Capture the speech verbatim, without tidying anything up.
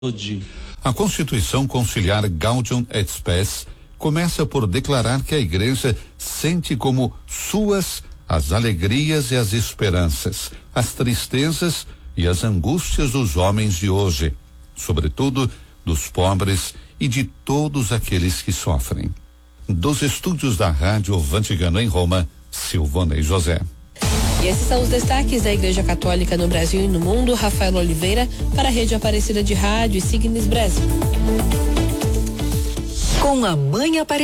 A Constituição Conciliar Gaudium et Spes começa por declarar que a Igreja sente como suas as alegrias e as esperanças, as tristezas e as angústias dos homens de hoje, sobretudo dos pobres e de todos aqueles que sofrem. Dos estúdios da Rádio Vaticano em Roma, Silvonei José. E esses são os destaques da Igreja Católica no Brasil e no mundo. Rafael Oliveira para a Rede Aparecida de Rádio e Signes Brasil. Com a Mãe Aparecida.